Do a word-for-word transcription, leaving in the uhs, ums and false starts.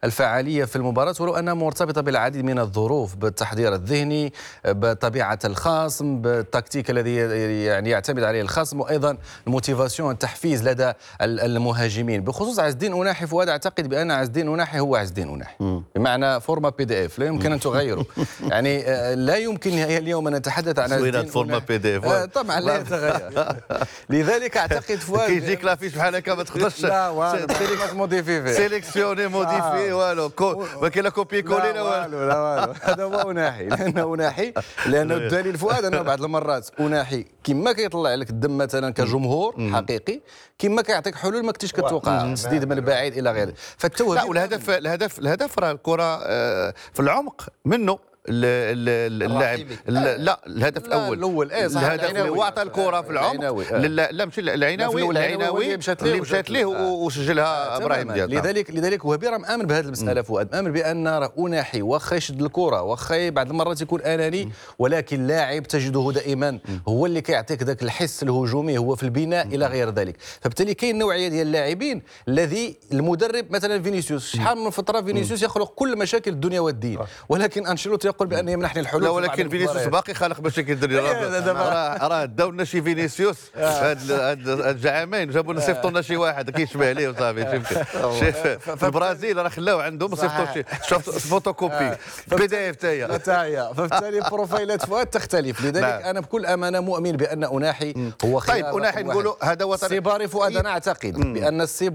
الفعاليه في المباراه، ولو انها مرتبطه بالعديد من الظروف، بالتحضير الذهني، بطبيعه الخصم، بالتكتيك الذي يعني يعتمد عليه الخصم، وايضا الموتيفاسيون، التحفيز لدى المهاجمين. بخصوص عز الدين أناحي، فؤاد اعتقد بان عز الدين أناحي هو عز الدين أناحي، بمعنى فورما بي دي اف لا يمكن ان تغيره. يعني لا يمكن اليوم ان نتحدث عن عز الدين فورما بي دي اف طبعا لا يتغير. لذلك اعتقد فؤاد كيجيك لافيش بحال هكا ما تقدرش لا والو موديفي سيليكسيوني موديفي والو ما كاين لا كوبي كولي لا والو لا والو. هذا هو أناحي، لانه أناحي لانه الدليل فؤاد انه بعض المرات أناحي كما كيطلع لك الدم مثلا كجمهور حقيقي، كما كيعطيك حلول ما كنتيش كتوقع، تسديد من بعيد الى غيره. فالتوهج لا، والهدف الهدف الهدف راه الكره في العمق منه اللاعب. لا الهدف الاول الاول ايه صح، الهدف اللي هو عطى الكره في العمق. لا ماشي العيناوي، العيناوي اللي مشات ليه وسجلها ابراهيم دياز. لذلك لذلك وهبي راه مآمن بهذه المساله فؤاد، مآمن بان راه أناحي واخا يشد الكره، واخا بعض المرات يكون اناني، ولكن لاعب تجده دائما هو اللي كيعطيك ذاك الحس الهجومي، هو في البناء الى غير ذلك. فبالتالي كاين نوعيه ديال اللاعبين الذي المدرب مثلا فينيسيوس، شحال من فتره فينيسيوس يخلق كل مشاكل الدنيا والدين، ولكن انشيلوتي يقول بان يمنحني الحلول. لا ولكن فينيسيوس باقي خالق مشاكل الدنيا. راه راه داو لنا شي فينيسيوس هاد هاد العامين، جابوا لنا صيفطوا لنا شي واحد كيشبه ليه وصافي. في البرازيل راه خلاو عندهم صيفطوا شي شفت فوتوكوبي بي دي اف تاهي تاهي. فبالتالي بروفايلات فؤاد تختلف. لذلك انا بكل امانه مؤمن بان أناحي هو خيار. طيب أناحي نقولوا هذا وطن السيباري فؤاد، انا اعتقد بان السيباري